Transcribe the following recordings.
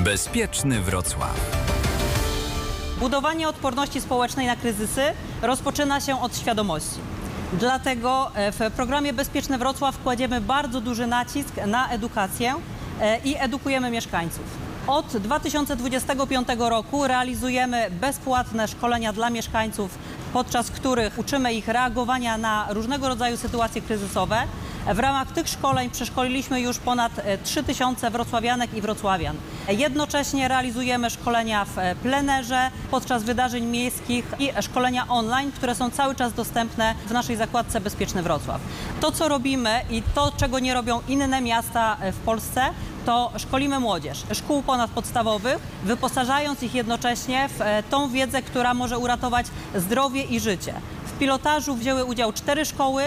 Bezpieczny Wrocław. Budowanie odporności społecznej na kryzysy rozpoczyna się od świadomości. Dlatego w programie Bezpieczny Wrocław kładziemy bardzo duży nacisk na edukację i edukujemy mieszkańców. Od 2025 roku realizujemy bezpłatne szkolenia dla mieszkańców, podczas których uczymy ich reagowania na różnego rodzaju sytuacje kryzysowe. W ramach tych szkoleń przeszkoliliśmy już ponad 3000 wrocławianek i wrocławian. Jednocześnie realizujemy szkolenia w plenerze, podczas wydarzeń miejskich i szkolenia online, które są cały czas dostępne w naszej zakładce Bezpieczny Wrocław. To, co robimy i to, czego nie robią inne miasta w Polsce, to szkolimy młodzież szkół ponadpodstawowych, wyposażając ich jednocześnie w tą wiedzę, która może uratować zdrowie i życie. W pilotażu wzięły udział 4 szkoły.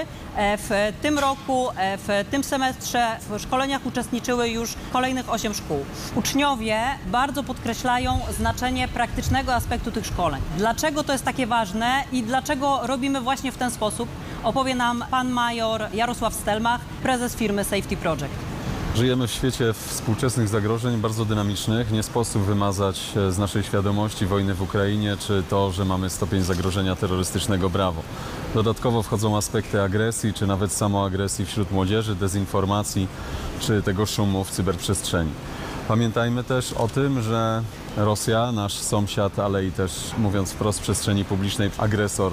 W tym roku, w tym semestrze w szkoleniach uczestniczyły już kolejnych 8 szkół. Uczniowie bardzo podkreślają znaczenie praktycznego aspektu tych szkoleń. Dlaczego to jest takie ważne i dlaczego robimy właśnie w ten sposób, opowie nam pan major Jarosław Stelmach, prezes firmy Safety Project. Żyjemy w świecie współczesnych zagrożeń, bardzo dynamicznych. Nie sposób wymazać z naszej świadomości wojny w Ukrainie, czy to, że mamy stopień zagrożenia terrorystycznego brawo. Dodatkowo wchodzą aspekty agresji, czy nawet samoagresji wśród młodzieży, dezinformacji, czy tego szumu w cyberprzestrzeni. Pamiętajmy też o tym, że Rosja, nasz sąsiad, ale i też, mówiąc wprost, w przestrzeni publicznej agresor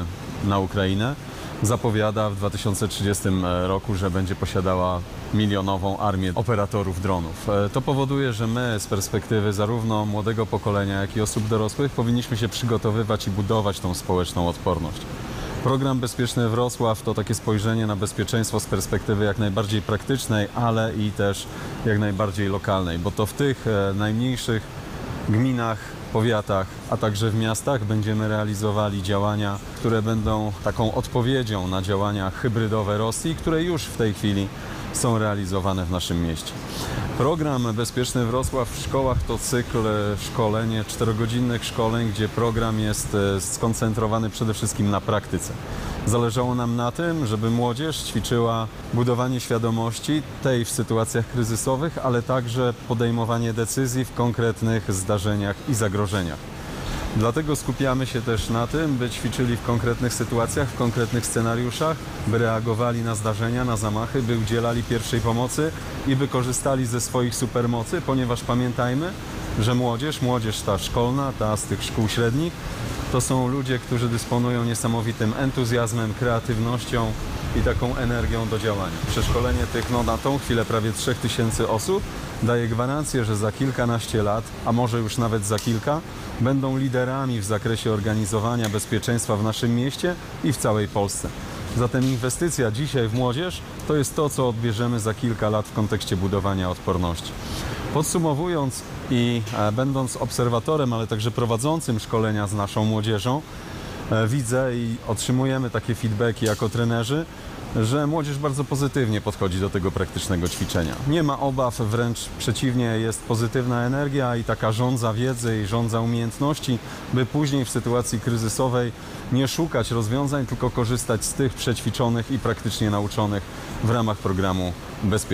na Ukrainę, zapowiada w 2030 roku, że będzie posiadała milionową armię operatorów dronów. To powoduje, że my z perspektywy zarówno młodego pokolenia, jak i osób dorosłych powinniśmy się przygotowywać i budować tą społeczną odporność. Program Bezpieczny Wrocław to takie spojrzenie na bezpieczeństwo z perspektywy jak najbardziej praktycznej, ale i też jak najbardziej lokalnej, bo to w tych najmniejszych gminach, powiatach, a także w miastach będziemy realizowali działania, które będą taką odpowiedzią na działania hybrydowe Rosji, które już w tej chwili są realizowane w naszym mieście. Program Bezpieczny Wrocław w szkołach to cykl szkoleń, 4-godzinnych szkoleń, gdzie program jest skoncentrowany przede wszystkim na praktyce. Zależało nam na tym, żeby młodzież ćwiczyła budowanie świadomości tej w sytuacjach kryzysowych, ale także podejmowanie decyzji w konkretnych zdarzeniach i zagrożeniach. Dlatego skupiamy się też na tym, by ćwiczyli w konkretnych sytuacjach, w konkretnych scenariuszach, by reagowali na zdarzenia, na zamachy, by udzielali pierwszej pomocy i by korzystali ze swoich supermocy, ponieważ pamiętajmy, że młodzież ta szkolna, ta z tych szkół średnich, to są ludzie, którzy dysponują niesamowitym entuzjazmem, kreatywnością i taką energią do działania. Przeszkolenie tych na tą chwilę prawie 3000 osób daje gwarancję, że za kilkanaście lat, a może już nawet za kilka, będą liderami w zakresie organizowania bezpieczeństwa w naszym mieście i w całej Polsce. Zatem inwestycja dzisiaj w młodzież to jest to, co odbierzemy za kilka lat w kontekście budowania odporności. Podsumowując i będąc obserwatorem, ale także prowadzącym szkolenia z naszą młodzieżą, widzę i otrzymujemy takie feedbacki jako trenerzy, że młodzież bardzo pozytywnie podchodzi do tego praktycznego ćwiczenia. Nie ma obaw, wręcz przeciwnie, jest pozytywna energia i taka żądza wiedzy i żądza umiejętności, by później w sytuacji kryzysowej nie szukać rozwiązań, tylko korzystać z tych przećwiczonych i praktycznie nauczonych w ramach programu Bezpieczny.